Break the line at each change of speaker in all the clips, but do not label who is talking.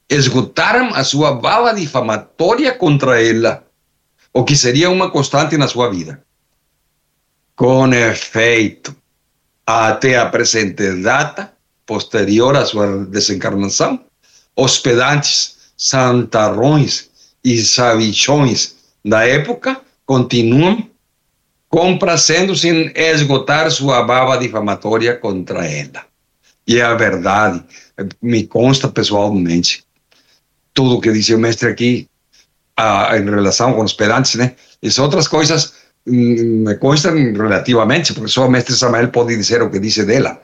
esgotaram a sua bala difamatória contra ela, o que seria uma constante na sua vida. Com efeito, até a presente data, posterior à sua desencarnação, hospedantes, santarrões e sabichões da época continuam complacendo-se em esgotar sua baba difamatória contra ela. E é a verdade, me consta pessoalmente, tudo o que disse o mestre aqui em relação com hospedantes, né? E outras coisas me constam relativamente, porque só o mestre Samael pode dizer o que disse dela.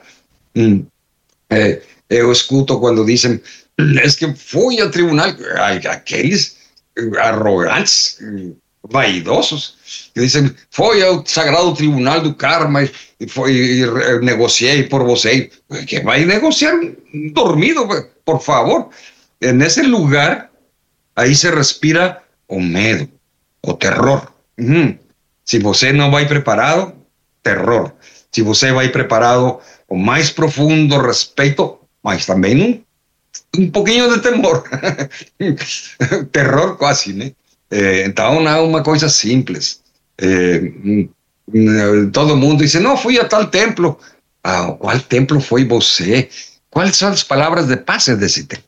Eu escuto quando dizem, é que foi ao tribunal, aqueles arrogantes, vaidosos, que dizem, foi ao Sagrado Tribunal do Karma e negociei por você. Que vai negociar dormido, por favor? Nesse lugar, aí se respira o medo, o terror. Se você não vai preparado, terror. Se você vai preparado com mais profundo respeito, mas também um pouquinho de temor. Terror quase, né? Então não é uma coisa simples. Todo mundo diz, não, fui a tal templo. Qual templo foi você? Quais são as palavras de passe desse templo?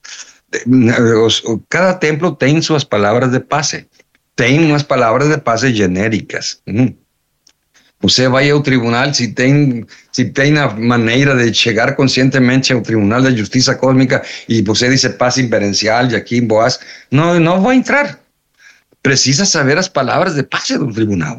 Cada templo tem suas palavras de passe. Tem umas palavras de passe genéricas. Você vai ao tribunal, se tem a maneira de chegar conscientemente ao Tribunal da Justiça Cósmica e você diz passe inferencial e aqui em Boas, não vai entrar. Precisa saber as palavras de passe do tribunal.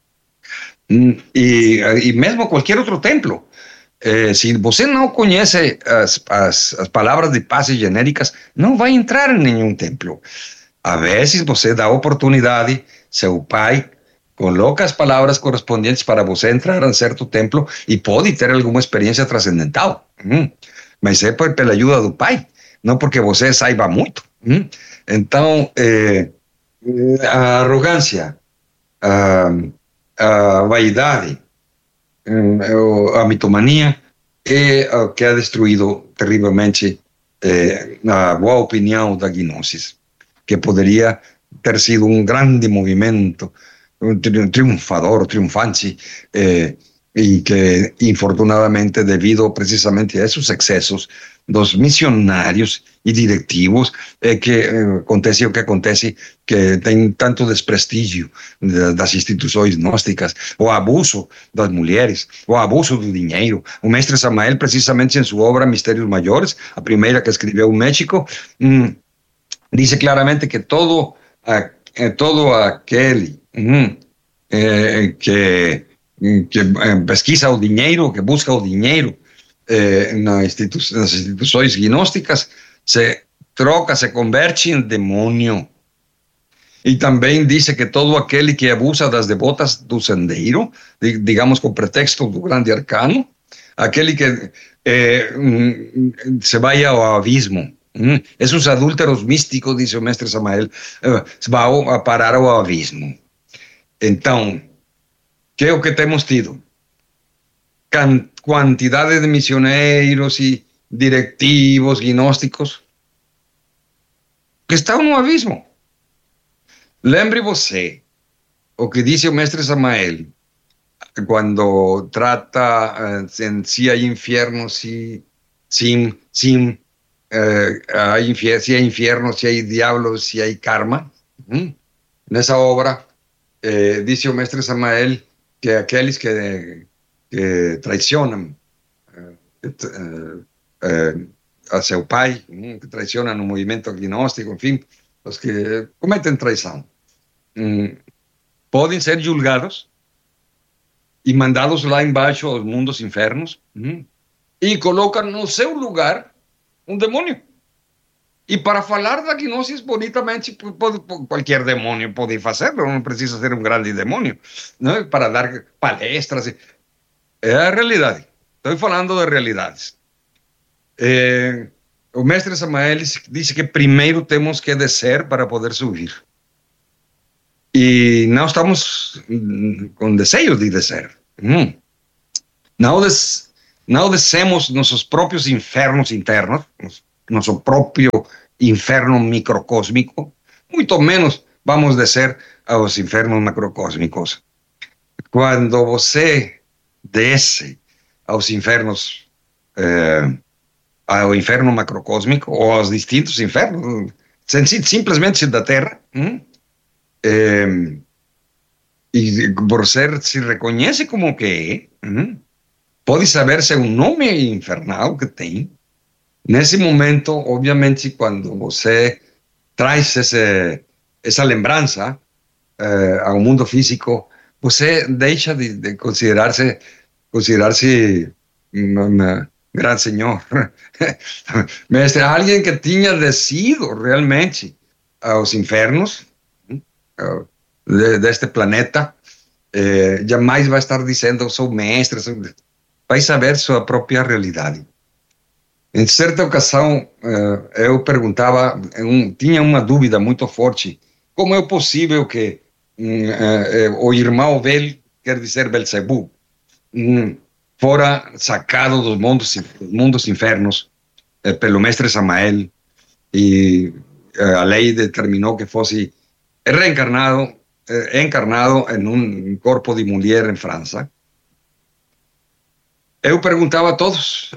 E mesmo qualquer outro templo. Se você não conhece as palavras de passe genéricas, não vai entrar em nenhum templo. A vezes você dá oportunidade, seu pai coloca as palavras correspondentes para você entrar em certo templo e pode ter alguma experiência transcendental. Mas é pela ajuda do pai, não porque você saiba muito. Então, a arrogância, a vaidade, a mitomania é o que ha destruído terrivelmente a boa opinião da gnosis, que poderia ter sido um grande movimento, triunfador, triunfante, e que, infortunadamente, devido precisamente a esses excessos dos missionários e directivos, que acontece o que acontece, que tem tanto desprestígio das instituições gnósticas, o abuso das mulheres, o abuso do dinheiro. O mestre Samael, precisamente em sua obra Mistérios Maiores, a primeira que escreveu em México, diz claramente que todo aquele que pesquisa o dinheiro, que busca o dinheiro nas instituições gnósticas, se converte em demônio. E também diz que todo aquele que abusa das devotas do sendeiro, digamos com pretexto do grande arcano, aquele que se vai ao abismo. Esses adúlteros místicos, diz o mestre Samael, vão a parar ao abismo. Então, que é o que temos tido? Quantidade de missioneiros e directivos gnósticos que estão no abismo. Lembre você o que disse o mestre Samael quando trata se há inferno, se há inferno, se há diablo, se há karma. Nessa obra disse o mestre Samael que aqueles que traicionam a seu pai, que traicionam o movimento gnóstico, enfim, os que cometem traição, podem ser julgados e mandados lá embaixo aos mundos infernos, e colocam no seu lugar um demônio. E para falar da gnosis bonitamente, qualquer demônio pode fazer, não precisa ser um grande demônio, né? Para dar palestras. É a realidade. Estou falando de realidades. O mestre Samael disse que primeiro temos que descer para poder subir. E não estamos com desejo de descer. Não descemos nossos próprios infernos internos, nosso próprio inferno microcósmico, muito menos vamos descer aos infernos macrocósmicos. Quando você desce aos infernos, ao inferno macrocósmico, ou aos distintos infernos, simplesmente da Terra, e você se reconhece como que é, pode saber-se um nome infernal que tem. Nesse momento, obviamente, quando você traz essa lembrança ao mundo físico, você deixa de considerar-se um grande senhor, mas alguém que tinha descido realmente aos infernos deste planeta, jamais vai estar dizendo sou mestre, vai saber sua própria realidade. Em certa ocasião, eu perguntava, tinha uma dúvida muito forte, como é possível que o irmão Bel, quer dizer Belzebu, fora sacado dos mundos infernos pelo mestre Samael, e a lei determinou que fosse encarnado em um corpo de mulher em França. Eu perguntava a todos,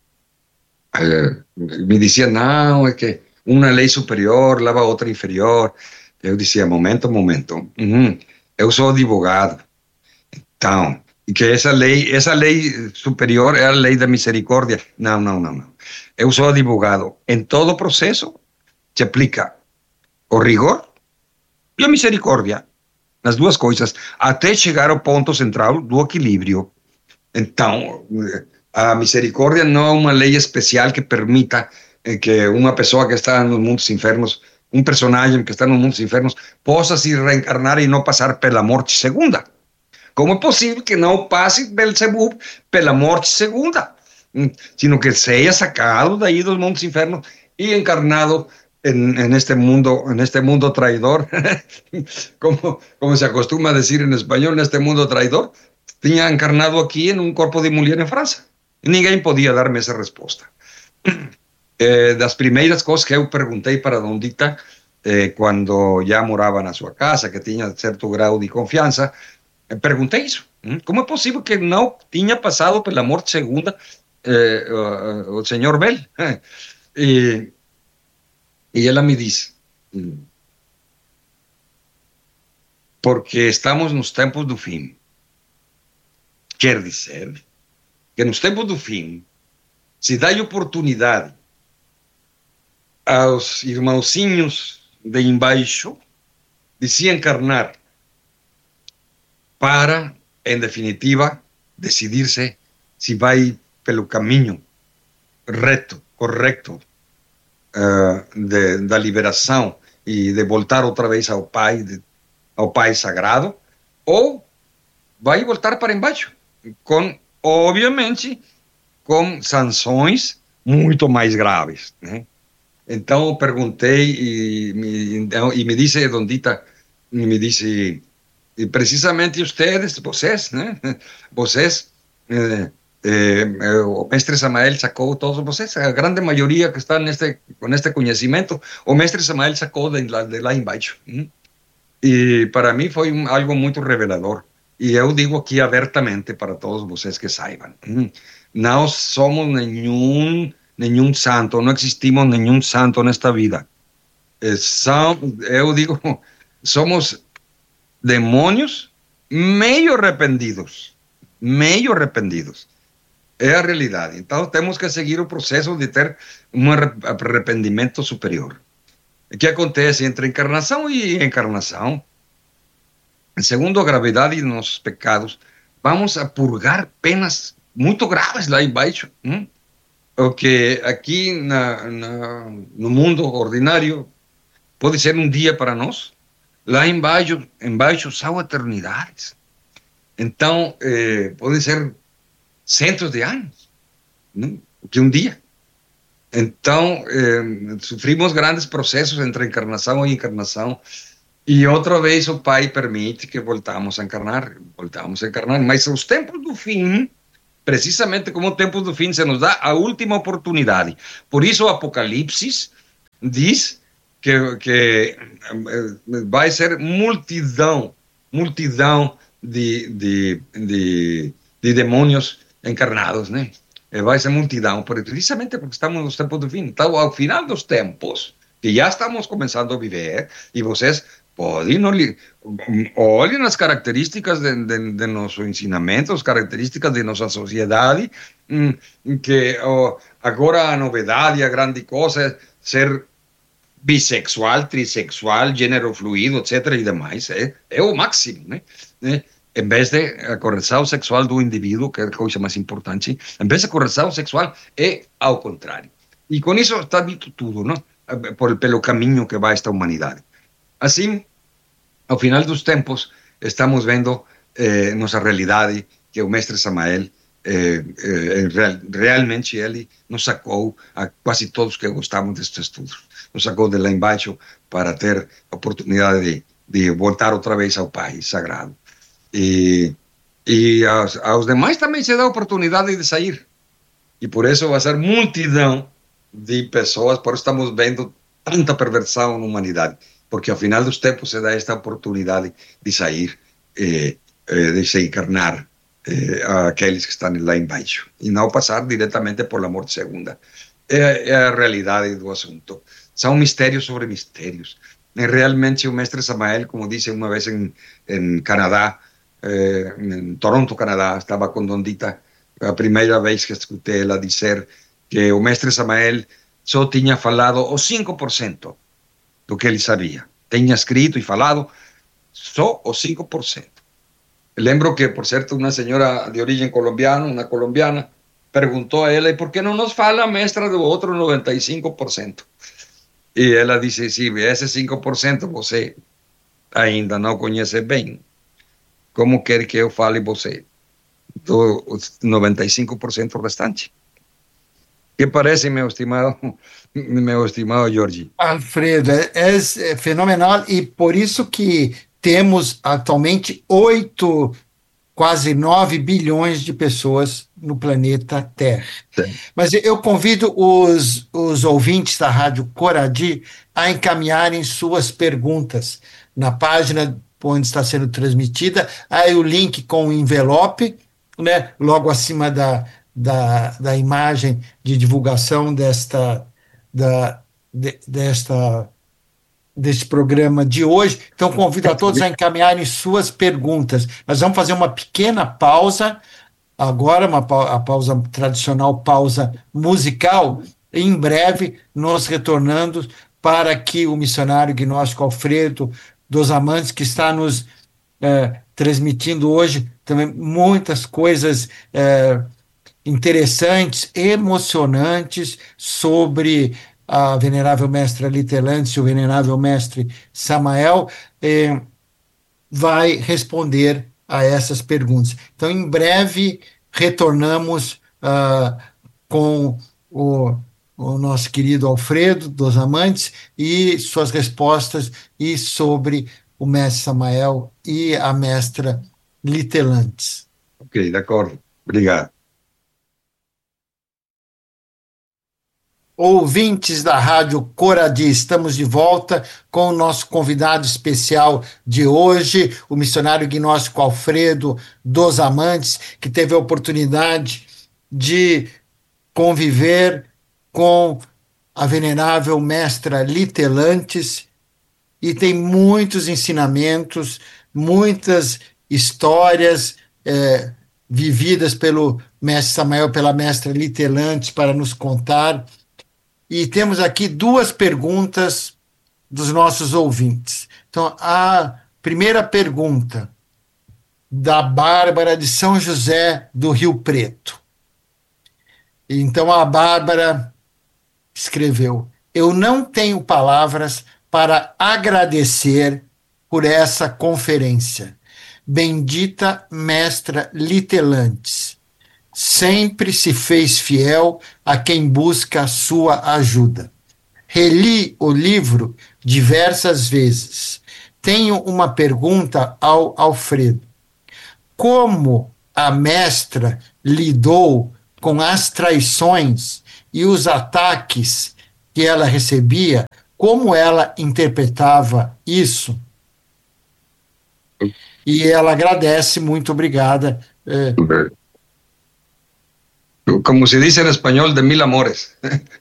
me diziam, não, é que uma lei superior leva a outra inferior. Eu dizia, momento, eu sou advogado, então, que essa lei superior é a lei da misericórdia. Não. Eu sou advogado. Em todo processo se aplica o rigor e a misericórdia, as duas coisas, até chegar ao ponto central do equilíbrio. Então, a misericórdia não é uma lei especial que permita que uma pessoa que está nos mundos infernos, um personagem que está nos mundos infernos, possa se reencarnar e não passar pela morte segunda. Como é possível que não passe Belzebu pela morte segunda, sino que seja sacado daí dos mundos infernos e encarnado neste mundo traidor, como se acostuma a decir en español, neste mundo traidor, tinha encarnado aqui em um corpo de mulher em França. E ninguém podia dar-me essa resposta. Das primeiras coisas que eu perguntei para Don Dita, quando já morava na sua casa, que tinha certo grau de confiança, perguntei isso. Como é possível que não tinha passado pela morte segunda o senhor Bell? E ela me disse, porque estamos nos tempos do fim. Quer dizer que nos tempos do fim se dá oportunidade aos irmãozinhos de embaixo de se encarnar para, em definitiva, decidir-se se vai pelo caminho reto, correto, da liberação e de voltar outra vez ao Pai sagrado, ou vai voltar para embaixo, obviamente, com sanções muito mais graves, né? Então eu perguntei e me disse Don Dita, me disse, precisamente vocês, né? Vocês, o mestre Samael sacou todos vocês, a grande maioria que está com este conhecimento, o mestre Samael sacou de lá embaixo. E para mim foi algo muito revelador. E eu digo aqui abertamente para todos vocês que saibam, não somos nenhum santo, não existimos nenhum santo nesta vida. Eu digo, somos demônios meio arrependidos. É a realidade. Então temos que seguir o processo de ter um arrependimento superior. O que acontece entre encarnação e encarnação? Segundo a gravidade de nossos pecados, vamos a purgar penas muito graves lá embaixo. O que aqui no mundo ordinário pode ser um dia para nós, lá embaixo são eternidades. Então, pode ser centos de anos, que um dia. Então, sofrimos grandes processos entre encarnação e encarnação, e outra vez o Pai permite que voltamos a encarnar, mas os tempos do fim precisamente como o tempo do fim se nos dá a última oportunidade. Por isso o Apocalipse diz que vai ser multidão de demônios encarnados, né? Vai ser multidão, precisamente porque estamos nos tempos do fim. Então, ao final dos tempos, que já estamos começando a viver, e vocês podem olhem as características de nosso ensinamento, as características de nossa sociedade, que agora a novidade, a grande coisa é ser bissexual, trissexual, gênero fluido, etc. e demais. É o máximo, né? Em vez de a correção sexual do indivíduo, que é a coisa mais importante, em vez de correção sexual, é ao contrário. E com isso está dito tudo, não? Pelo caminho que vai esta humanidade. Assim, ao final dos tempos, estamos vendo nossa realidade, que o mestre Samael, realmente ele nos sacou a quase todos que gostamos deste estudo. Nos sacou de lá embaixo para ter a oportunidade de voltar outra vez ao Pai Sagrado. E aos demais também se dá a oportunidade de sair. E por isso vai ser multidão de pessoas, por isso estamos vendo tanta perversão na humanidade, porque ao final dos tempos se dá esta oportunidade de sair, de se encarnar aqueles que estão lá embaixo, e não passar diretamente por a morte segunda. É a realidade do assunto. São mistérios sobre mistérios. Realmente o mestre Samael, como disse uma vez em Canadá, em Toronto, Canadá, estava com Dondita, a primeira vez que escutei ela dizer que o mestre Samael só tinha falado os 5% do que ele sabia. Tinha escrito e falado só os 5%. Lembro que, por certo, uma senhora de origem colombiana, uma colombiana, perguntou a ela, por que não nos fala, mestra, do outro 95%? E ela disse, sim, esse 5% você ainda não conhece bem. Como quer que eu fale você do 95% restante? Que parece, meu estimado Jorge?
Alfredo, é fenomenal, e por isso que temos atualmente quase 9 bilhões de pessoas no planeta Terra.
Sim.
Mas eu convido os ouvintes da Rádio Coradi a encaminharem suas perguntas na página onde está sendo transmitida, aí o link com o envelope, né, logo acima da imagem de divulgação deste programa de hoje. Então, convido a todos a encaminharem suas perguntas. Nós vamos fazer uma pequena pausa, agora, a pausa tradicional, pausa musical, e em breve nós retornando para que o missionário gnóstico Alfredo dos Amantes, que está nos transmitindo hoje também muitas coisas interessantes, emocionantes sobre a venerável mestra Litelântice e o venerável mestre Samael, vai responder a essas perguntas. Então, em breve, retornamos com o nosso querido Alfredo dos Amantes e suas respostas e sobre o mestre Samael e a mestra Litelântice.
Ok, de acordo. Obrigado.
Ouvintes da Rádio Coradi, estamos de volta com o nosso convidado especial de hoje, o missionário gnóstico Alfredo dos Amantes, que teve a oportunidade de conviver com a venerável mestra Litelântice e tem muitos ensinamentos, muitas histórias vividas pelo mestre Samael, pela mestra Litelântice para nos contar. E temos aqui duas perguntas dos nossos ouvintes. Então, a primeira pergunta, da Bárbara de São José do Rio Preto. Então, a Bárbara escreveu: eu não tenho palavras para agradecer por essa conferência. Bendita mestra Litelântice. Sempre se fez fiel a quem busca a sua ajuda. Reli o livro diversas vezes. Tenho uma pergunta ao Alfredo. Como a mestra lidou com as traições e os ataques que ela recebia, como ela interpretava isso. E ela agradece, muito obrigada.
Como se dice en español, de mil amores.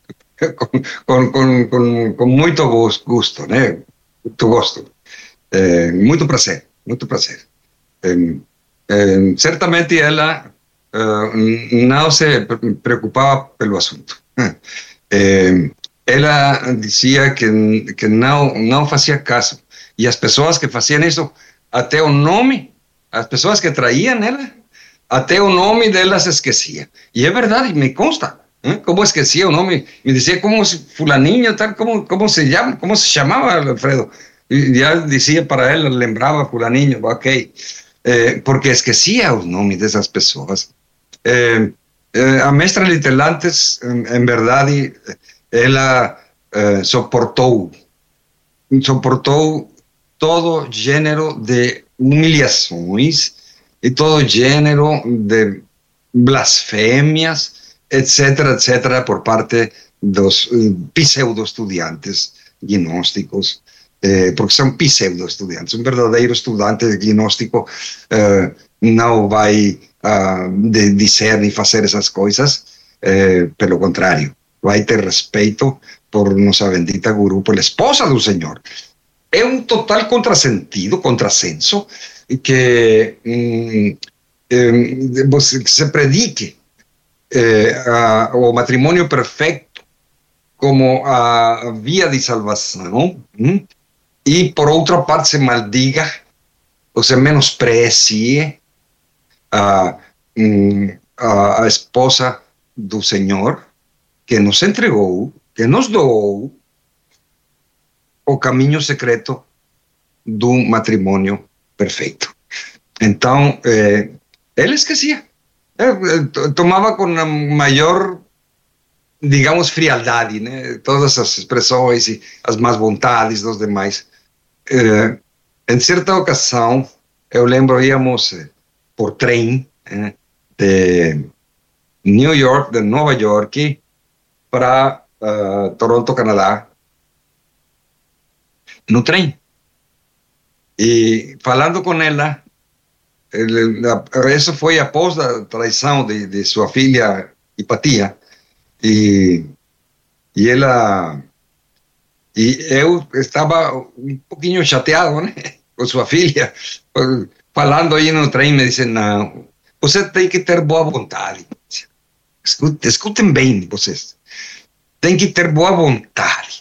con muito gosto, né? Muito gosto. Muito prazer, muito prazer. Certamente ela não se preocupava pelo assunto. Ela dizia que não fazia caso. E as pessoas que faziam isso, até o nome, as pessoas que traíam ela, até o nome delas esquecia. E é verdade, me consta. Como esquecia o nome, me dizia como se fulaninho, tal, como se chamava, Alfredo. E já dizia para ela, lembrava fulaninho, ok. Porque esquecia os nomes dessas pessoas. A mestra Litelantes, em verdade, ela suportou todo gênero de humilhações e todo gênero de blasfémias, etc., por parte dos pseudo-estudantes gnósticos, porque são pseudo-estudantes. Um verdadeiro estudante gnóstico não vai dizer nem fazer essas coisas, pelo contrário, vai ter respeito por nossa bendita guru, por a esposa do Senhor. É um total contrassenso que se predique o matrimônio perfeito como a via de salvação, e por outra parte se maldiga ou se menosprecie a esposa do Senhor, que nos entregou, que nos doou o caminho secreto do matrimônio perfeito. Então, ele esquecia. Tomava com a maior, digamos, frialdade, né, todas as expressões e as más vontades dos demais. Em certa ocasião, eu lembro, íamos por trem de Nova York para Toronto, Canadá, no trem. E falando com ela, isso foi após a traição de sua filha Hipatia, e eu estava um pouquinho chateado, né, com sua filha, falando aí no trem. Me disse: não, você tem que ter boa vontade. Escutem bem, vocês. Tem que ter boa vontade.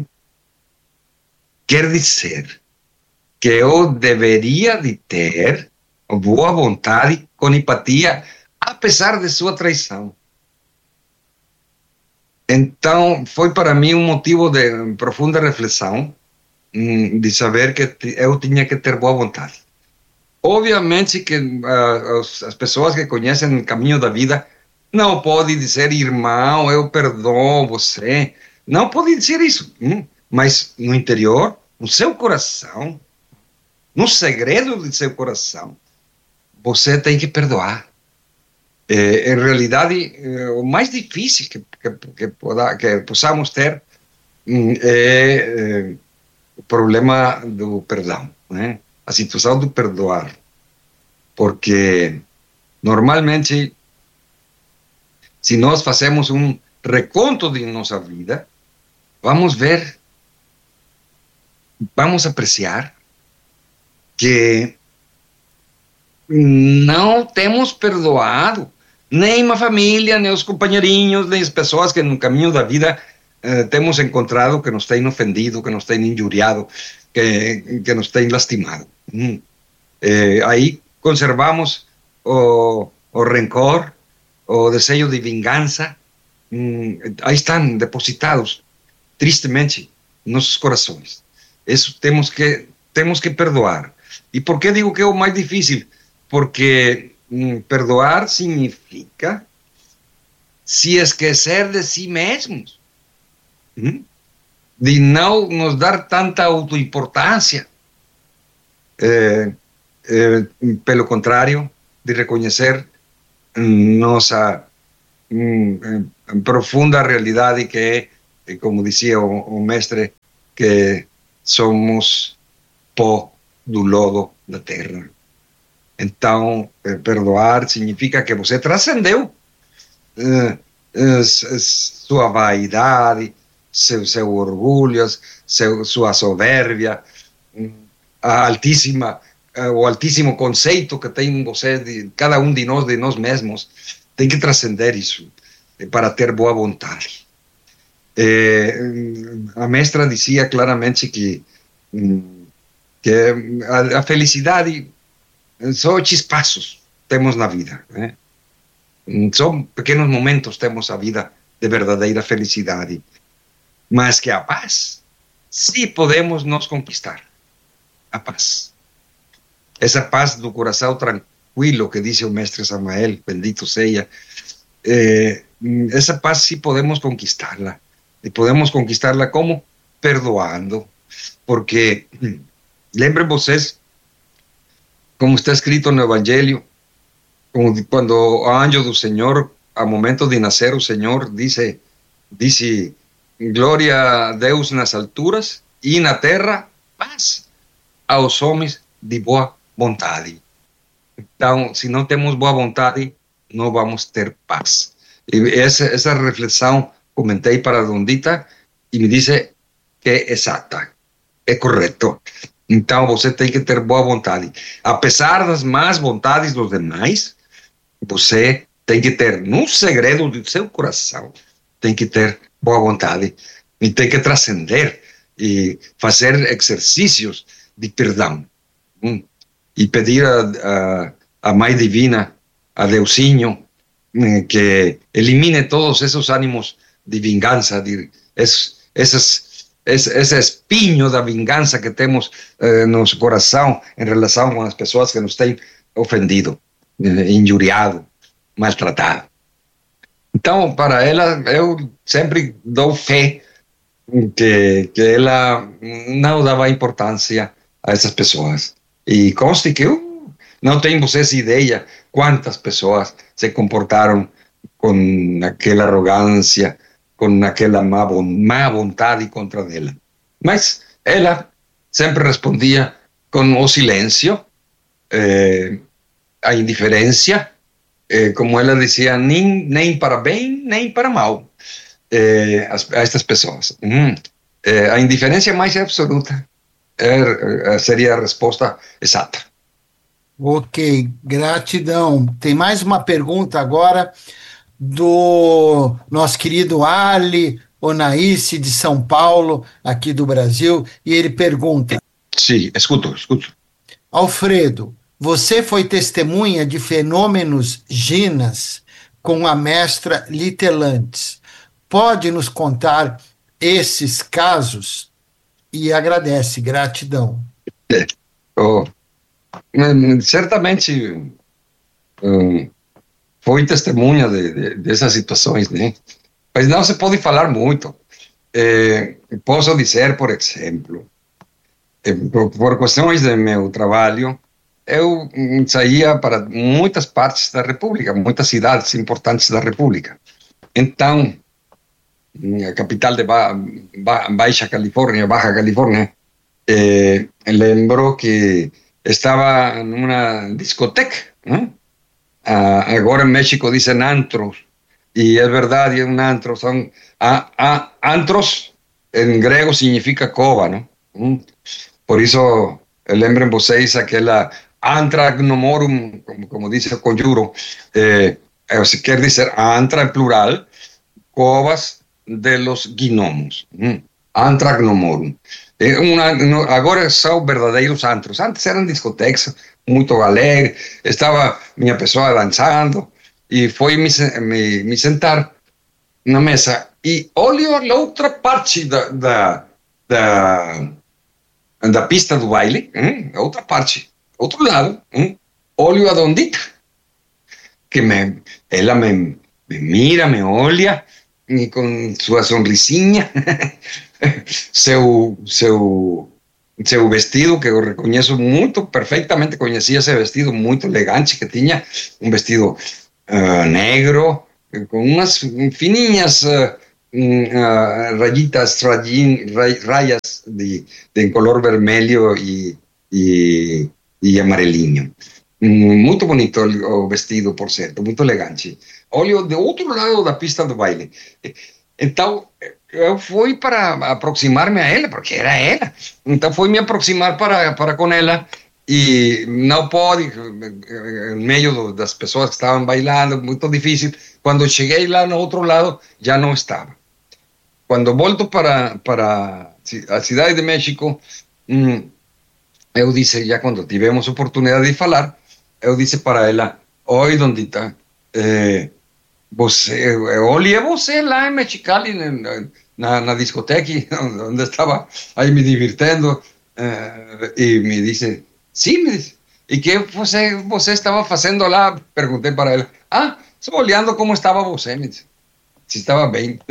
Quer dizer que eu deveria de ter boa vontade com Hipatia, apesar de sua traição. Então, foi para mim um motivo de profunda reflexão, de saber que eu tinha que ter boa vontade. Obviamente que as pessoas que conhecem o caminho da vida não podem dizer: irmão, eu perdoo você. Não podem dizer isso. Mas no interior, no seu coração, no segredo de seu coração, você tem que perdoar. Em realidade, o mais difícil que possamos ter é o problema do perdão, né? A situação do perdoar. Porque, normalmente, se nós fazemos um reconto de nossa vida, vamos ver, vamos apreciar que não temos perdoado nem a família, nem os companheirinhos, nem as pessoas que no caminho da vida temos encontrado, que nos têm ofendido, que nos têm injuriado, que nos têm lastimado. Aí conservamos o rencor, o desejo de vingança. Aí estão depositados, tristemente, em nossos corações. Isso temos que perdoar. E por que digo que é o mais difícil? Porque perdoar significa se esquecer de si mesmos, de não nos dar tanta autoimportância. Pelo contrário, de reconhecer nossa profunda realidade, que é, como dizia o mestre, que somos pó do lodo da terra. Então, perdoar significa que você transcendeu sua vaidade, seu orgulho, sua soberbia, a altíssima, o altíssimo conceito que tem você de cada um de nós mesmos. Tem que transcender isso para ter boa vontade. A mestra dizia claramente que a felicidade só chispazos temos na vida, né? São pequenos momentos temos a vida de verdadeira felicidade, mas que a paz, sim, podemos nos conquistar. A paz, essa paz do coração tranquilo que disse o mestre Samael, bendito seja, essa paz sim podemos conquistá-la. E podemos conquistá-la como? Perdoando. Porque, lembrem vocês, como está escrito no Evangelho, quando o anjo do Senhor, ao momento de nascer, o Senhor disse glória a Deus nas alturas e na terra, paz aos homens de boa vontade. Então, se não temos boa vontade, não vamos ter paz. E essa reflexão comentei para a Dondita e me disse que é exata, é correto. Então você tem que ter boa vontade. Apesar das más vontades dos demais, você tem que ter, no segredo do seu coração, tem que ter boa vontade e tem que transcender e fazer exercícios de perdão. E pedir a Mãe Divina, a Deusinho, que elimine todos esses ânimos de vingança, esse espinho da vingança que temos no nosso coração em relação com as pessoas que nos têm ofendido, injuriado, maltratado. Então, para ela, eu sempre dou fé que ela não dava importância a essas pessoas. E conste que eu não tenho vocês ideia quantas pessoas se comportaram com aquela arrogância, com aquela má vontade contra ela. Mas ela sempre respondia com o silêncio, a indiferença, como ela dizia, nem para bem, nem para mal, a estas pessoas. A indiferença mais absoluta seria a resposta exata.
Ok, gratidão. Tem mais uma pergunta agora do nosso querido Ali Onaíce, de São Paulo, aqui do Brasil, e ele pergunta:
Sim, escuto.
Alfredo, você foi testemunha de fenômenos ginas com a mestra Litelantes. Pode nos contar esses casos? E agradece, gratidão.
Certamente foi testemunha dessas situações, né? Mas não se pode falar muito. Posso dizer, por exemplo, por questões de meu trabalho, eu saía para muitas partes da República, muitas cidades importantes da República. Então, a capital de Baja Califórnia, lembro que estava numa discoteca, né? Agora em México dizem antros, e é verdade, um antro são antros, em grego significa cova, não? Por isso, lembrem vocês aquela antragnomorum, como diz o conjuro, quer dizer antra em plural, covas de los gnomos, antragnomorum. Agora são verdadeiros antros. Antes eram discotecas, muito alegre, estava minha pessoa dançando, e foi me sentar na mesa, e olho a outra parte da pista do baile, a outra parte, outro lado, olho a Dondita, que ela me mira, me olha, e com sua sonrisinha, seu vestido, que eu reconheço muito, perfeitamente conhecia esse vestido muito elegante que tinha, um vestido negro, con unas fininhas rayitas, rayas de color vermelho e amarelinho. Muito bonito o vestido, por certo, muito elegante. Olho do outro lado da pista do baile. Então, eu fui para aproximar-me a ela, porque era ela. Então, fui me aproximar para com ela e não pode, em meio das pessoas que estavam bailando, muito difícil. Quando cheguei lá no outro lado, já não estava. Quando volto para a cidade de México, eu disse, já quando tivemos oportunidade de falar, eu disse para ela: oi, Dondita, eu olhei você lá em Mexicali, na discoteca, onde estava aí me divertindo, e me disse, sim, me disse, e que você estava fazendo lá? Perguntei para ela. Só olhando como estava você, me disse, se estava bem.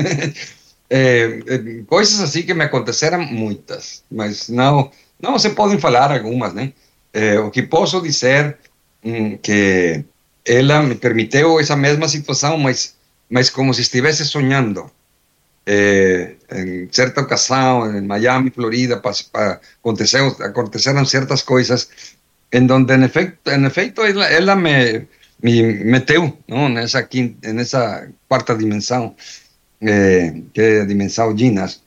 Coisas assim que me aconteceram muitas, mas não se podem falar algumas, né? O que posso dizer que ela me permitiu essa mesma situação, mas como se estivesse sonhando. Em certa ocasião, em Miami, Florida, aconteceram certas coisas em donde, en efeito, ela me meteu, não, nessa quarta dimensão, que é a dimensão Ginas.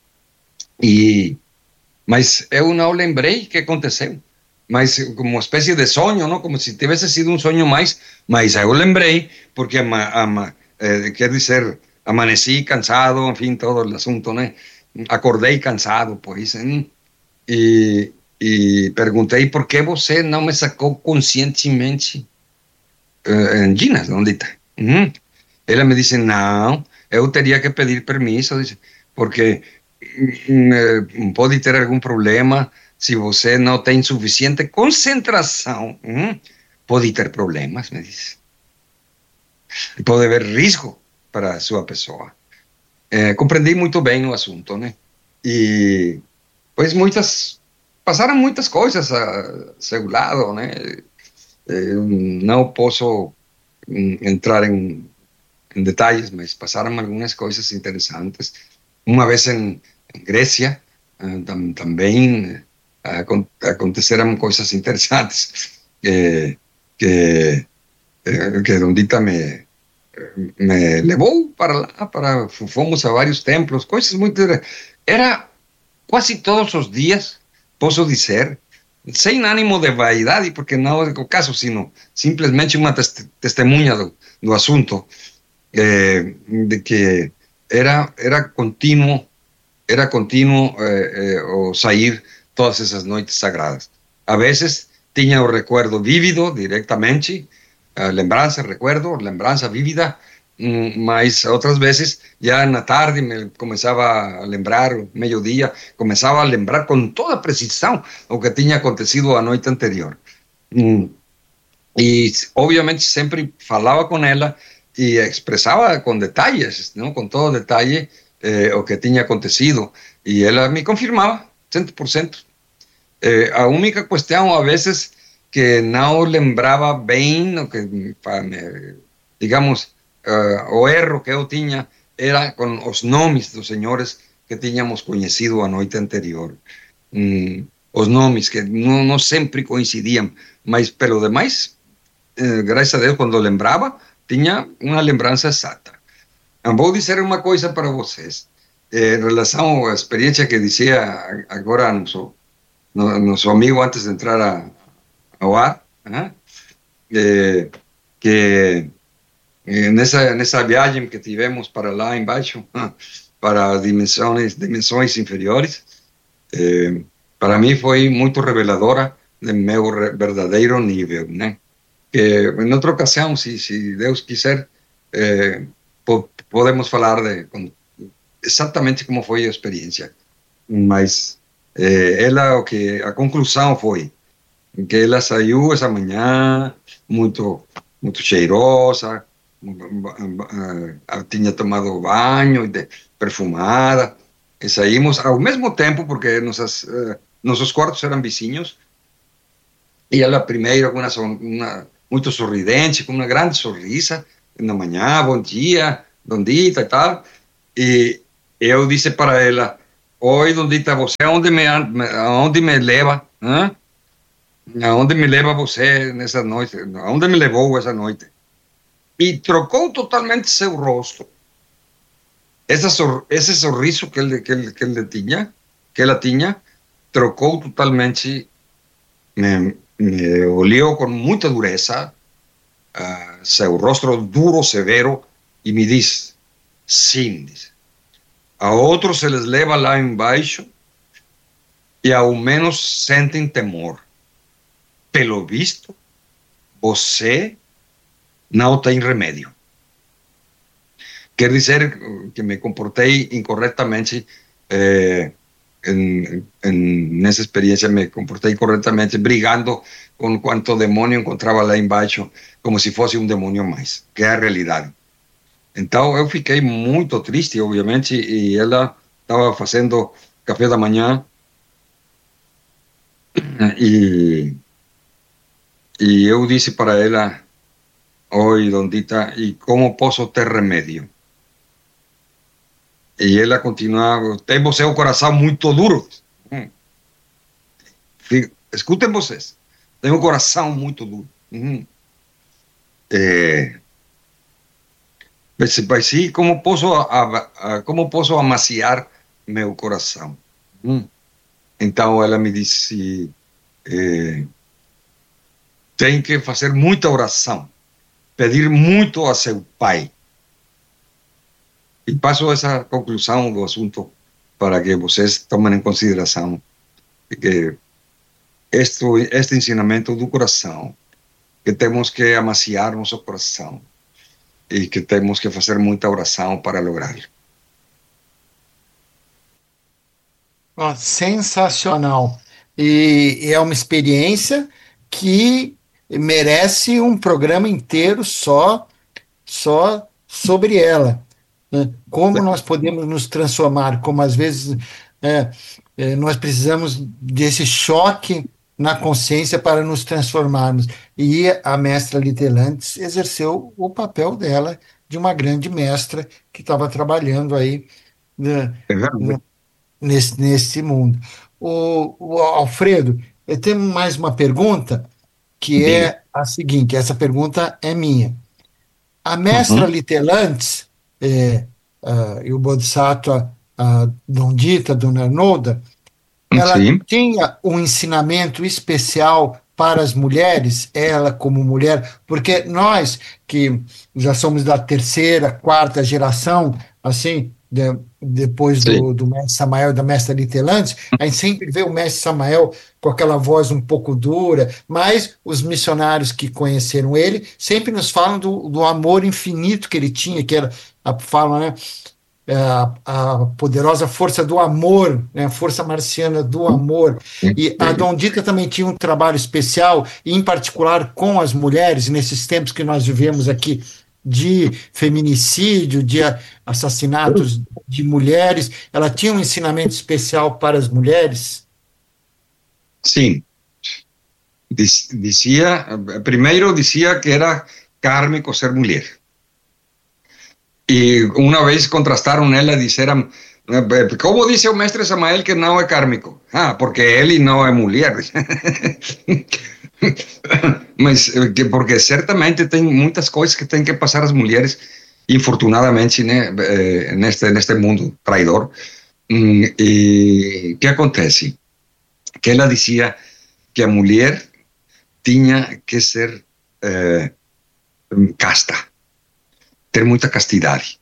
Mas eu não lembrei o que aconteceu. Mas como uma espécie de sonho, não? Como se tivesse sido um sonho mais. Mas eu lembrei, porque, quer dizer, amaneci cansado, enfim, todo o assunto, né? Acordei cansado, pois. E perguntei por que você não me sacou conscientemente em Ginas, onde está? Ela me disse, não, eu teria que pedir permisso, disse, porque pode ter algum problema. Se você não tem suficiente concentração, pode ter problemas, me disse. Pode haver risco para a sua pessoa. Compreendi muito bem o assunto, né? E, pois, passaram muitas coisas a seu lado, né? Não posso entrar em detalles, mas passaram algumas coisas interessantes. Uma vez em Grécia, também aconteceram coisas interessantes que Dondita me levou para lá, fomos a vários templos, coisas muito... Era quase todos os dias, posso dizer, sem ânimo de vaidade, porque não é o caso, sino simplesmente uma testemunha do assunto, de que era contínuo o sair todas essas noites sagradas. A vezes tinha o recuerdo vívido directamente, lembrança vívida, mas outras vezes, já na tarde, me começava a lembrar, meio-dia, começava a lembrar com toda precisão o que tinha acontecido a noite anterior. E, obviamente, sempre falava com ela e expressava com detalhes, não? Com todo detalhe, o que tinha acontecido. E ela me confirmava, 100%. A única questão, a vezes, que não lembrava bem, o que, digamos, o erro que eu tinha era com os nomes dos senhores que tínhamos conhecido a noite anterior. Os nomes que não sempre coincidiam, mas pelo demais, graças a Deus, quando lembrava, tinha uma lembrança exata. Vou dizer uma coisa para vocês, em relação à experiência que dizia agora nosso amigo antes de entrar ao ar, que nessa viagem que tivemos para lá embaixo, para dimensões inferiores, para mim foi muito reveladora do meu verdadeiro nível, né? Que em outra ocasião, se Deus quiser, podemos falar exatamente como foi a experiência. Mas a conclusão foi que ela saiu essa manhã muito cheirosa, tinha tomado banho, perfumada, e saímos ao mesmo tempo, porque nossos quartos eram vizinhos, e ela primeiro com muito sorridente, com uma grande sorrisa, na manhã, bom dia, Dondita e tal. E eu disse para ela: oi, Dondita, você aonde me leva? Hã? Aonde me leva você nessa noite? Aonde me levou essa noite? E trocou totalmente seu rosto. Esse sorriso que ela tinha, trocou totalmente, me olhou com muita dureza, seu rosto duro, severo, e me diz: sim, diz, a outros se les leva lá embaixo e ao menos sentem temor. Pelo visto, você não tem remédio. Quer dizer que me comportei incorretamente, nessa experiência me comportei corretamente, brigando com quanto demônio encontrava lá embaixo, como se fosse um demônio mais, que é a realidade. Então eu fiquei muito triste, obviamente, e ela estava fazendo café da manhã, e eu disse para ela: oi, Dondita, e como posso ter remédio? E ela continuava: tem você o coração muito duro. Escutem vocês, tem um coração muito duro. Mas sim, como posso amaciar meu coração? Então ela me disse: tem que fazer muita oração, pedir muito a seu pai. E passo essa conclusão do assunto para que vocês tomem em consideração que este ensinamento do coração, que temos que amaciar nosso coração e que temos que fazer muita oração para lográ-lo.
Sensacional. E é uma experiência que merece um programa inteiro só sobre ela, né? Como nós podemos nos transformar, como às vezes nós precisamos desse choque na consciência para nos transformarmos. E a mestra Litelantes exerceu o papel dela de uma grande mestra que estava trabalhando aí, né,
É verdade.
nesse mundo. O Alfredo, eu tenho mais uma pergunta, que
Diga.
é a seguinte: essa pergunta é minha. A mestra
Uhum.
Litelantes, e o Bodhisattva, Dondita, Dona Arnolda, ela
Sim,
tinha um ensinamento especial para as mulheres, ela como mulher, porque nós que já somos da terceira, quarta geração, assim, depois
sim.
do mestre Samael e da mestra Litelantes, a gente sempre vê o mestre Samael com aquela voz um pouco dura, mas os missionários que conheceram ele sempre nos falam do amor infinito que ele tinha, que era, falam, né? A poderosa força do amor, né, a força marciana do amor. E a Dondita também tinha um trabalho especial, em particular com as mulheres, nesses tempos que nós vivemos aqui de feminicídio, de assassinatos de mulheres. Ela tinha um ensinamento especial para as mulheres.
Sim. Primeiro dizia que era kármico ser mulher. E uma vez contrastaram ela e disseram: como disse o mestre Samael que não é kármico? Porque ele não é mulher. Mas porque certamente tem muitas coisas que têm que passar as mulheres, infortunadamente, né, neste mundo traidor. E o que acontece? Que ela dizia que a mulher tinha que ser casta, ter muita castidade.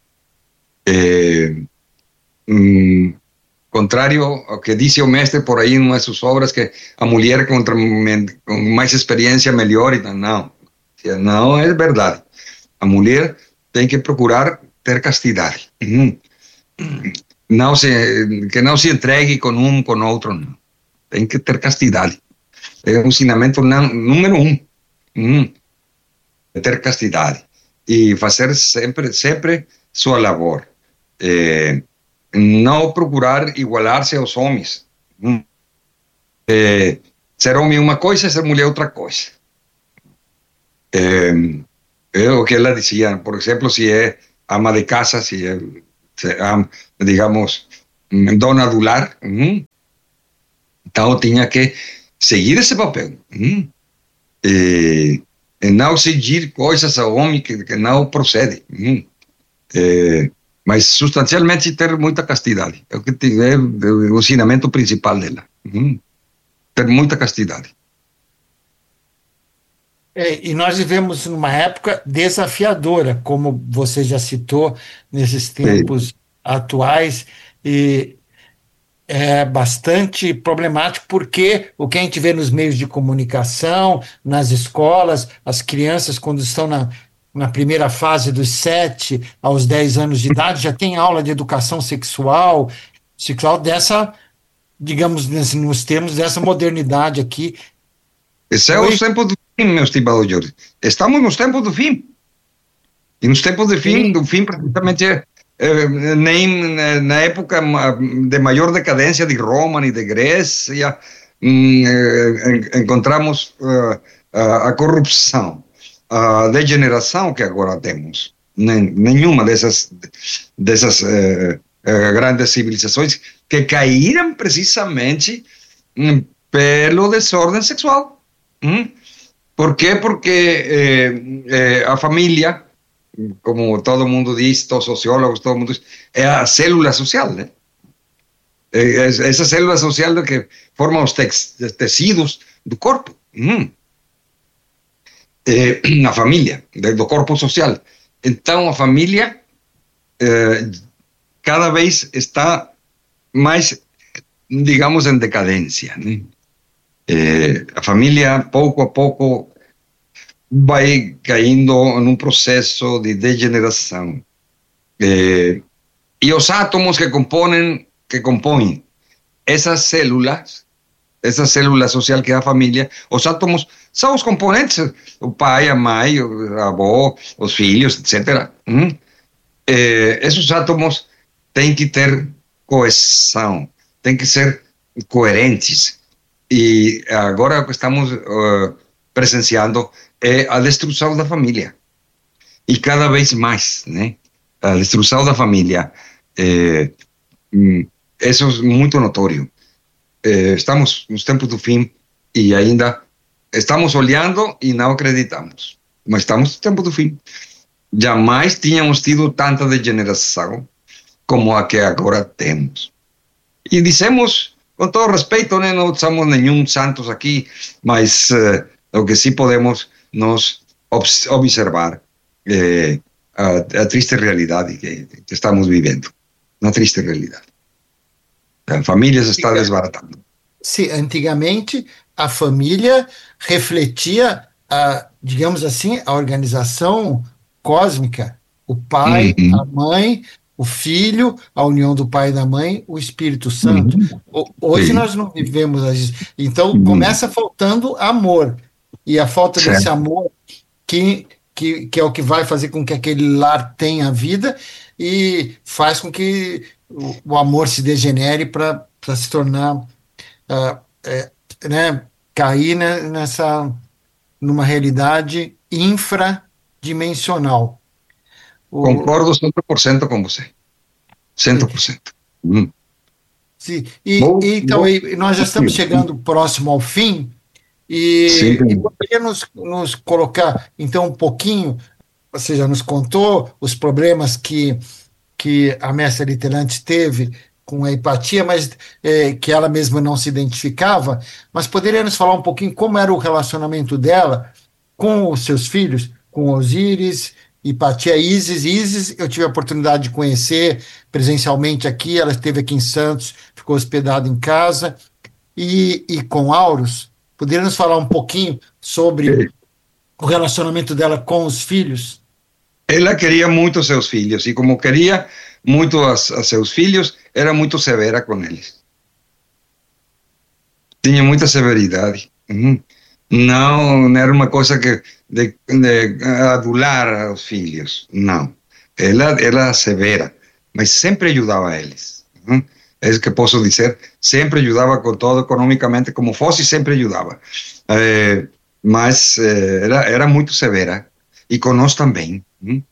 Contrário ao que disse o mestre por aí em uma de suas obras, que a mulher com mais experiência melhor, e não. Não é verdade. A mulher tem que procurar ter castidade. Que não se entregue com outro, não. Tem que ter castidade. É um ensinamento número um. Ter castidade e fazer sempre sua labor. Não procurar igualar-se aos homens. Ser homem é uma coisa, ser mulher outra coisa. É o que ela dizia, por exemplo, se é ama de casa, digamos, dona do lar, então tinha que seguir esse papel. E não seguir coisas ao homem que não procede. Mas substancialmente ter muita castidade. É o que é o ensinamento principal dela. Ter muita castidade.
E nós vivemos numa época desafiadora, como você já citou, nesses tempos atuais, e é bastante problemático, porque o que a gente vê nos meios de comunicação, nas escolas, as crianças, quando estão na primeira fase, dos 7 aos 10 anos de idade, já tem aula de educação sexual dessa, digamos, nos termos dessa modernidade aqui.
Esse é o tempo do fim, meu estimado Jorge. Estamos nos tempos do fim. E nos tempos do fim precisamente nem na época de maior decadência de Roma e de Grécia encontramos a corrupção, a degeneração que agora temos. Nenhuma dessas grandes civilizações que caíram precisamente pelo desordem sexual. Por quê? Porque a família, como todo mundo diz, todos os sociólogos, todo mundo diz, é a célula social, né? Essa célula social que forma os tecidos do corpo. A família, do corpo social. Então, a família cada vez está mais, digamos, em decadência, né? A família, pouco a pouco, vai caindo num processo de degeneração. E os átomos que compõem essa célula social que é a família, os átomos são os componentes, o pai, a mãe, o avô, os filhos, etc. Esses átomos têm que ter coesão, têm que ser coerentes. E agora o que estamos presenciando é a destruição da família. E cada vez mais, né? A destruição da família. Isso é muito notório. Estamos nos tempos do fim e ainda estamos olhando e não acreditamos. Mas estamos nos tempos do fim. Jamais tínhamos tido tanta degeneração como a que agora temos. E dizemos, com todo respeito, né, não somos nenhum santos aqui, mas o que sim podemos nos observar a triste realidade que estamos vivendo. Uma triste realidade. A família se está desbaratando.
Sim, antigamente a família refletia, digamos assim, a organização cósmica. O pai, a mãe, o filho, a união do pai e da mãe, o Espírito Santo. Hoje nós não vivemos isso. Então começa faltando amor. E a falta desse amor que é o que vai fazer com que aquele lar tenha vida e faz com que o amor se degenere para se tornar, cair numa realidade infradimensional.
Concordo 100% com você. 100%.
Sim. Então, nós já estamos chegando próximo ao fim, e poderia nos colocar, então, um pouquinho, você já nos contou os problemas que a mestra Litelantes teve com a empatia, mas que ela mesma não se identificava, mas poderia nos falar um pouquinho como era o relacionamento dela com os seus filhos, com Osíris, Hipatia, Ísis, eu tive a oportunidade de conhecer presencialmente aqui, ela esteve aqui em Santos, ficou hospedada em casa, e com Auros, poderia nos falar um pouquinho sobre o relacionamento dela com os filhos?
Ela queria muito seus filhos, e como queria muito a seus filhos, era muito severa com eles. Tinha muita severidade. Não era uma coisa de adular os filhos, não. Ela era severa, mas sempre ajudava a eles. É isso que posso dizer, sempre ajudava com todo, economicamente, como fosse, sempre ajudava. mas era muito severa, e conosco também,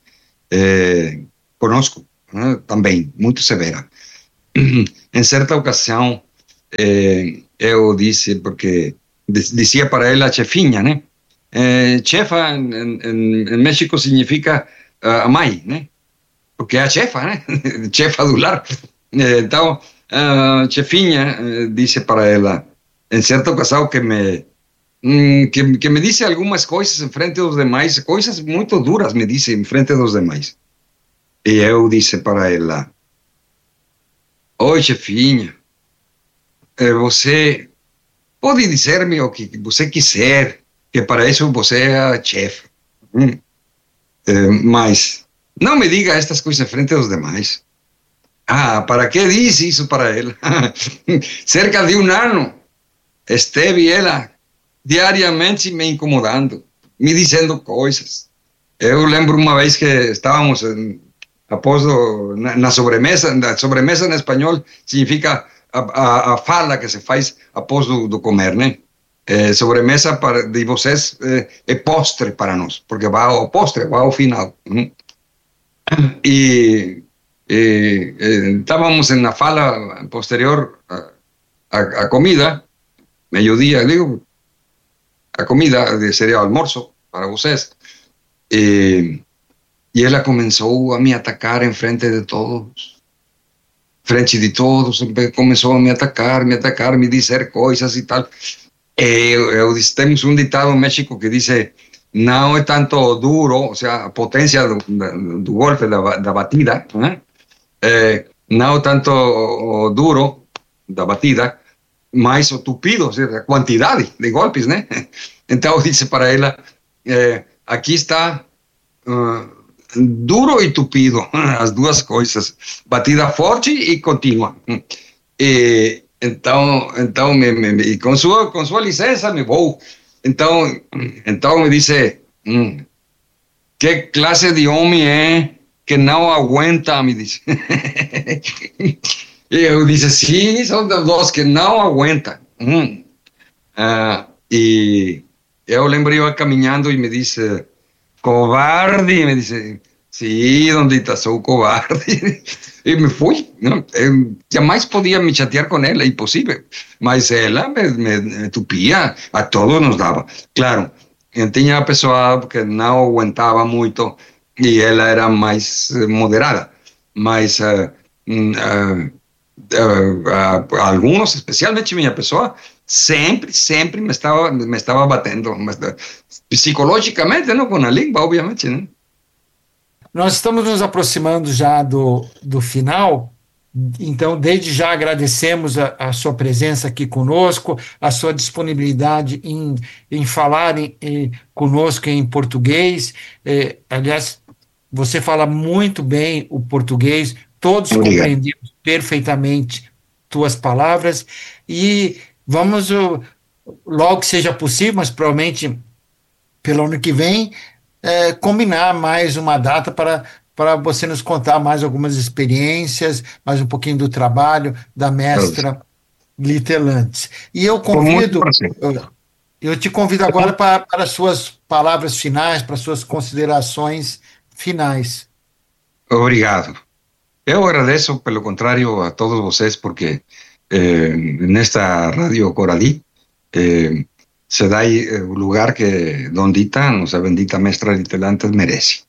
conosco também, muito severa. Em certa ocasião, eu disse, porque dizia para ela chefinha, né? Chefa em México significa a mãe, né? Porque é a chefa, né? Chefa do lar. Então, chefinha disse para ela, em certa ocasião, que me disse algumas coisas em frente dos demais, coisas muito duras me disse em frente dos demais. E eu disse para ela, oi, chefinha, você pode dizer-me o que você quiser, que para isso você é a chefe. Mas não me diga estas coisas em frente dos demais. Ah, ¿para qué disse isso para ela? Cerca de um ano esteve ela diariamente me incomodando, me dizendo coisas. Eu lembro uma vez que estávamos após na sobremesa, na espanhol significa a fala que se faz após do comer, né? Sobremesa de vocês é postre para nós, porque vai ao postre, vai ao final. E estábamos na fala posterior a comida, mediodía, digo, a comida seria almoço para vocês. E ela começou a me atacar em frente de todos. Frente de todos, começou a me atacar, me dizer coisas e tal. Temos um ditado no México que diz: não é tanto duro, ou seja, a potência do golpe, da batida, né? Não tanto duro da batida, mas o tupido, ou seja, a quantidade de golpes, né? Então disse para ela, aqui está duro e tupido, as duas coisas, batida forte e contínua. Então com sua licença me vou. Então me disse, que classe de homem é que não aguenta, me disse. E eu disse, sim, são dos que não aguentam. E eu lembrei eu caminhando e me disse, covarde, me disse, sim, Dondita, sou covarde. E me fui. Não? Eu jamais podia me chatear com ela, impossível. Mas ela me tupia, a todos nos dava. Claro, tinha a pessoa que não aguentava muito e ela era mais moderada. Mas alguns, especialmente minha pessoa, sempre me estava batendo, mas, psicologicamente, não com a língua, obviamente, né?
Nós estamos nos aproximando já do final, então, desde já agradecemos a sua presença aqui conosco, a sua disponibilidade em falar conosco em português. Aliás, você fala muito bem o português, todos
Obrigado.
compreendemos perfeitamente tuas palavras e vamos, logo que seja possível, mas provavelmente pelo ano que vem, combinar mais uma data para você nos contar mais algumas experiências, mais um pouquinho do trabalho da mestra Litelantes. E eu te convido agora para suas palavras finais, para suas considerações finais.
Obrigado. Eu agradeço, pelo contrário, a todos vocês, porque nesta Rádio Coralí se dá o lugar que Dondita, nossa bendita mestra Litelantes, merece.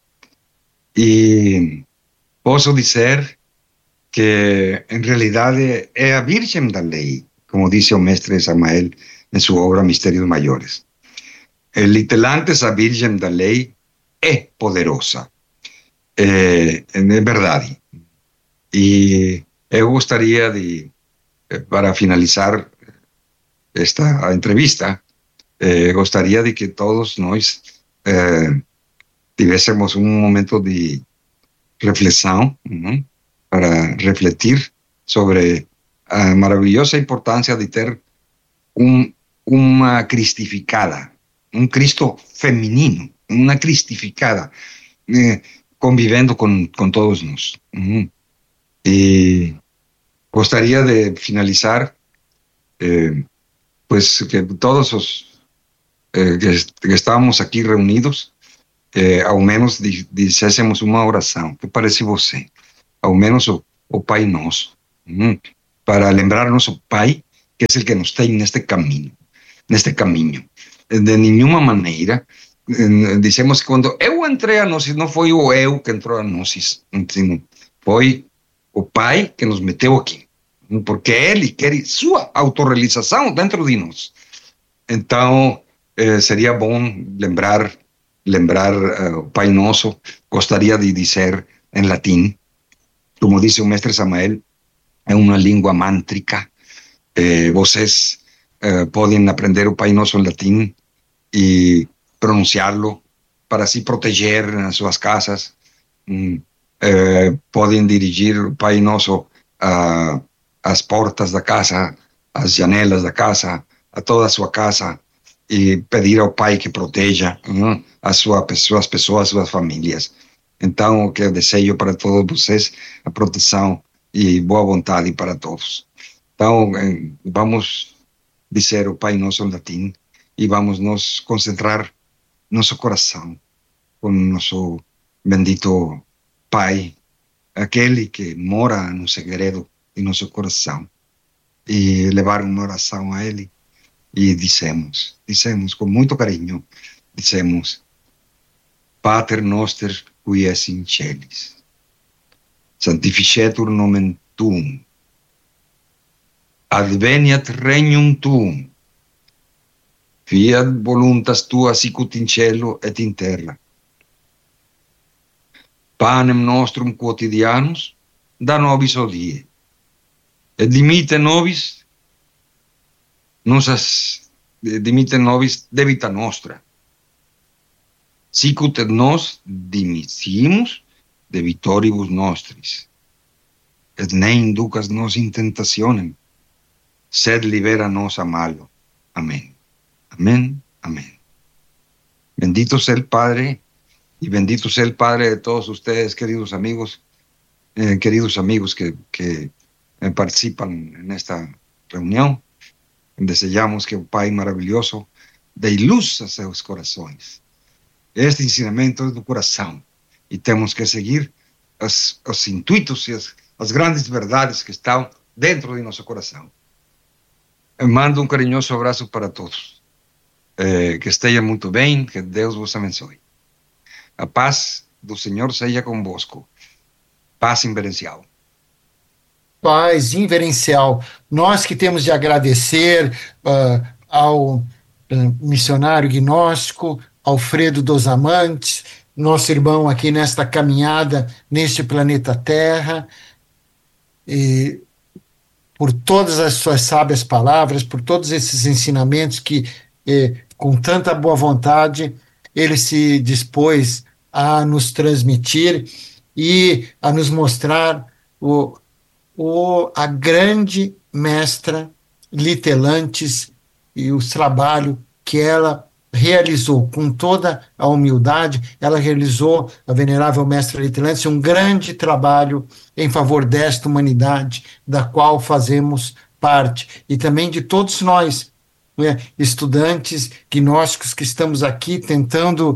E posso dizer que, em realidade, é a Virgem da Lei, como disse o mestre Samael em sua obra Mistérios Maiores. Litelantes, a Virgem da Lei, é poderosa. É verdade. E eu gostaria de, para finalizar esta entrevista, gostaria de que todos nós tivéssemos um momento de reflexão, para refletir sobre a maravilhosa importância de ter uma cristificada, um Cristo feminino, uma cristificada, convivendo com todos nós. E gostaria de finalizar, pues que todos que estávamos aqui reunidos, ao menos dissessemos uma oração. Que parece você? Ao menos o Pai Nosso, para lembrar nosso Pai, que é o que nos tem neste caminho. De nenhuma maneira dizemos que quando eu entrei a Gnosis, não foi o eu que entrou a Gnosis, foi o Pai que nos meteu aqui, porque Ele quer sua autorrealização dentro de nós. Então, seria bom lembrar o Pai Nosso. Gostaria de dizer em latim, como disse o mestre Samael, é uma língua mântrica. Vocês podem aprender o Pai Nosso em latim e pronunciá-lo para se proteger nas suas casas. Podem dirigir o Pai Nosso às portas da casa, às janelas da casa, a toda a sua casa, e pedir ao Pai que proteja as suas pessoas, suas famílias. Então, o que eu desejo para todos vocês, a proteção e boa vontade para todos. Então, vamos dizer o Pai Nosso em latim e vamos nos concentrar nosso coração com nosso bendito Pai, aquele que mora no segredo de nosso coração, e levar uma oração a Ele. E dizemos com muito carinho, Pater noster qui es in celis, sanctificetur nomen tuum, adveniat regnum tuum, fiat voluntas tua sicut in cielo et in terra. Panem nostrum quotidianus da nobis hodie, et dimitte nobis debita nostra, sicut et nos dimittimus debitoribus nostris, et ne inducas nos in tentationem, sed libera nos a malo. Amén. Amén. Amén. Bendito sea el Padre, y bendito sea el Padre de todos ustedes, queridos amigos que participan en esta reunión. Desejamos que o Pai maravilhoso dê luz a seus corações. Este ensinamento é do coração, e temos que seguir os intuitos e as grandes verdades que estão dentro de nosso coração. Eu mando carinhoso abraço para todos. Que estejam muito bem, que Deus vos abençoe. A paz do Senhor seja convosco. Paz inverencial.
Paz inverencial. Nós que temos de agradecer ao missionário gnóstico Alfredo dos Amantes, nosso irmão aqui nesta caminhada neste planeta Terra, e por todas as suas sábias palavras, por todos esses ensinamentos que, com tanta boa vontade, ele se dispôs a nos transmitir e a nos mostrar a grande mestra Litelantes e o trabalho que ela realizou com toda a humildade. Ela realizou, a venerável mestra Litelantes, um grande trabalho em favor desta humanidade, da qual fazemos parte, e também de todos nós, estudantes gnósticos que estamos aqui tentando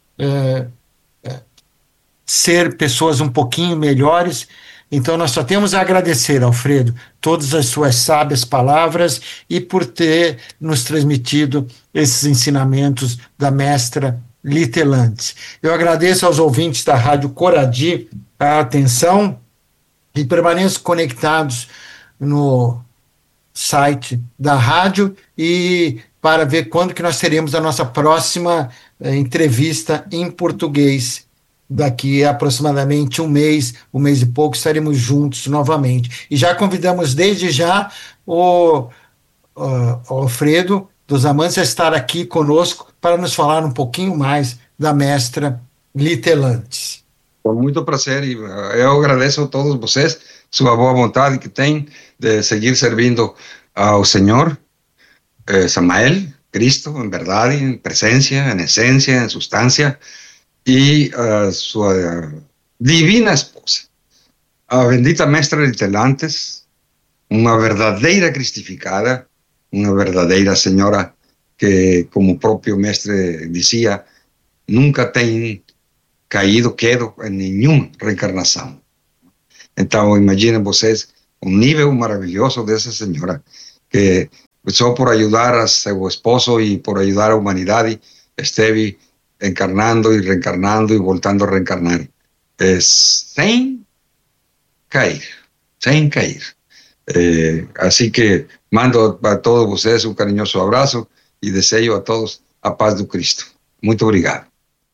ser pessoas um pouquinho melhores. Então, nós só temos a agradecer, Alfredo, todas as suas sábias palavras e por ter nos transmitido esses ensinamentos da mestra Litelantes. Eu agradeço aos ouvintes da Rádio Coradi a atenção e permaneçam conectados no site da rádio e para ver quando que nós teremos a nossa próxima entrevista em português. Daqui a aproximadamente um mês e pouco, estaremos juntos novamente. E já convidamos desde já o Alfredo dos Amantes a estar aqui conosco para nos falar um pouquinho mais da mestra Litelantes.
Com muito prazer, e eu agradeço a todos vocês, sua boa vontade que têm de seguir servindo ao Senhor, Samael, Cristo, em verdade, em presença, em essência, em substância, e a sua divina esposa, a bendita mestra Litelantes, uma verdadeira cristificada, uma verdadeira senhora que, como o próprio mestre dizia, nunca tem quedo em nenhuma reencarnação. Então, imaginem vocês o nível maravilhoso dessa senhora, que só por ajudar a seu esposo e por ajudar a humanidade, esteve encarnando e reencarnando e voltando a reencarnar, sem cair, sem cair. Assim que mando a todos vocês um carinhoso abraço e desejo a todos a paz do Cristo. Muito obrigado.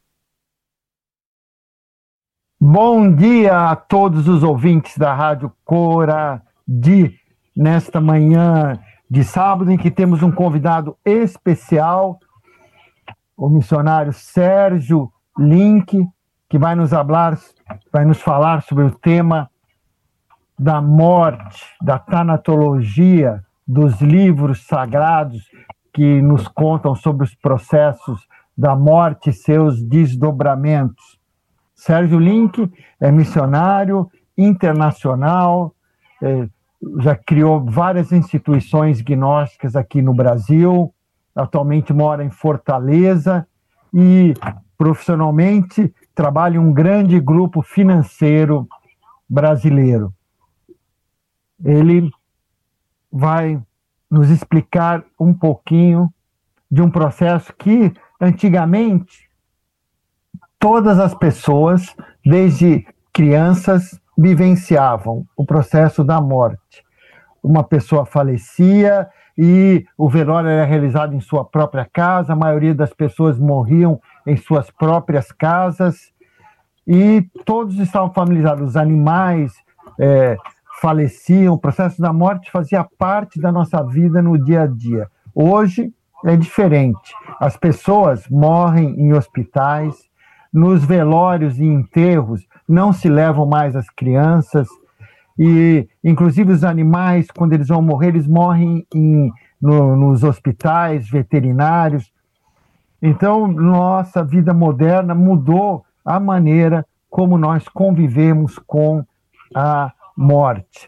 Bom dia a todos os ouvintes da Rádio Coradi, nesta manhã de sábado, em que temos um convidado especial, o missionário Sérgio Link, que vai nos falar sobre o tema da morte, da tanatologia, dos livros sagrados que nos contam sobre os processos da morte e seus desdobramentos. Sérgio Link é missionário internacional, já criou várias instituições gnósticas aqui no Brasil, atualmente mora em Fortaleza e, profissionalmente, trabalha em um grande grupo financeiro brasileiro. Ele vai nos explicar um pouquinho de um processo que, antigamente, todas as pessoas, desde crianças, vivenciavam o processo da morte. Uma pessoa falecia e o velório era realizado em sua própria casa, a maioria das pessoas morriam em suas próprias casas e todos estavam familiarizados. Os animais faleciam, o processo da morte fazia parte da nossa vida no dia a dia. Hoje é diferente. As pessoas morrem em hospitais, nos velórios e enterros não se levam mais as crianças e, inclusive, os animais, quando eles vão morrer, eles morrem nos hospitais veterinários. Então, nossa vida moderna mudou a maneira como nós convivemos com a morte.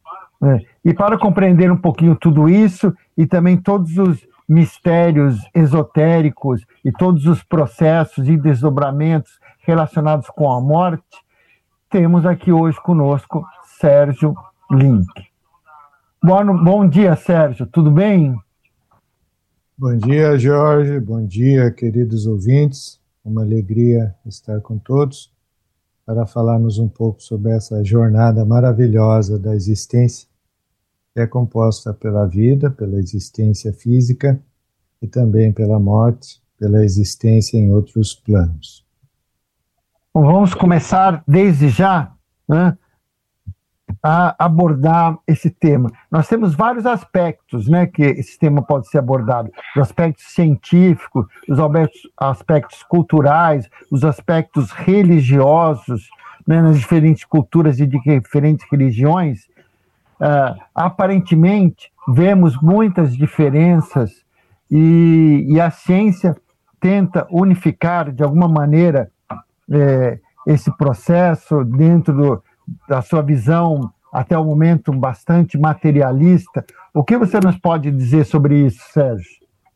E para compreender um pouquinho tudo isso e também todos os mistérios esotéricos e todos os processos e desdobramentos relacionados com a morte, temos aqui hoje conosco Sérgio Link. Bom dia, Sérgio, tudo bem?
Bom dia, Jorge, bom dia, queridos ouvintes, uma alegria estar com todos para falarmos um pouco sobre essa jornada maravilhosa da existência, que é composta pela vida, pela existência física e também pela morte, pela existência em outros planos.
Bom, vamos começar desde já, né, a abordar esse tema. Nós temos vários aspectos, né, que esse tema pode ser abordado. Os aspectos científicos, os aspectos culturais, os aspectos religiosos, né, nas diferentes culturas e de diferentes religiões. Aparentemente, vemos muitas diferenças e a ciência tenta unificar, de alguma maneira, esse processo dentro da sua visão, até o momento, bastante materialista. O que você nos pode dizer sobre isso, Sérgio?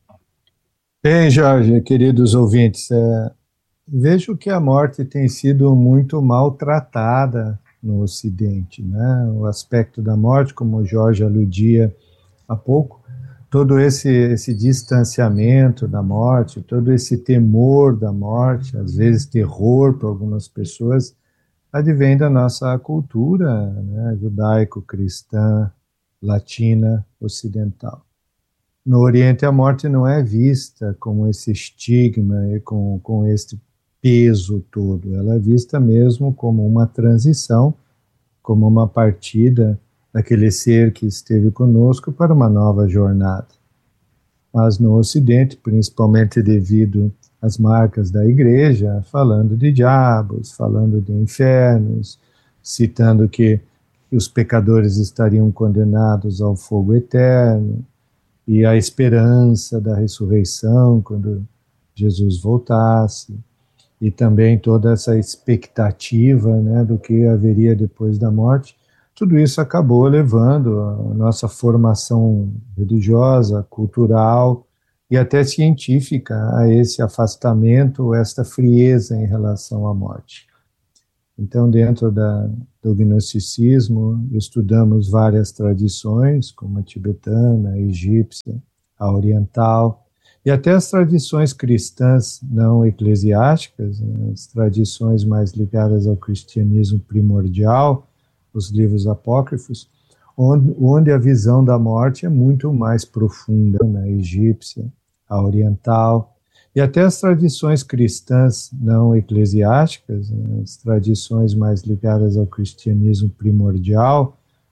Bem, Jorge, queridos ouvintes, vejo que a morte tem sido muito maltratada no Ocidente, né? O aspecto da morte, como o Jorge aludia há pouco, todo esse distanciamento da morte, todo esse temor da morte, às vezes terror para algumas pessoas, advém da nossa cultura, né, judaico-cristã, latina, ocidental. No Oriente, a morte não é vista como esse estigma e com esse peso todo. Ela é vista mesmo como uma transição, como uma partida daquele ser que esteve conosco para uma nova jornada. Mas no Ocidente, principalmente devido às marcas da igreja, falando de diabos, falando de infernos, citando que os pecadores estariam condenados ao fogo eterno, e a esperança da ressurreição quando Jesus voltasse, e também toda essa expectativa, né, do que haveria depois da morte, tudo isso acabou levando a nossa formação religiosa, cultural, e até científica a esse afastamento, esta frieza em relação à morte. Então, dentro do gnosticismo, estudamos várias tradições, como a tibetana, a egípcia, a oriental, e até as tradições cristãs não eclesiásticas, né, as tradições mais ligadas ao cristianismo primordial, os livros apócrifos, onde a visão da morte é muito mais profunda, na egípcia, a oriental, e até as tradições cristãs não eclesiásticas, né, as tradições mais ligadas ao cristianismo primordial,